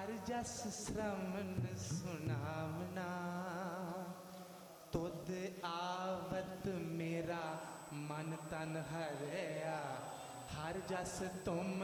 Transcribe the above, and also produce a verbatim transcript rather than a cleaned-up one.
हर जस श्रवण सुनामना, तुद आवत मेरा मन तन हरया। हर जस तुम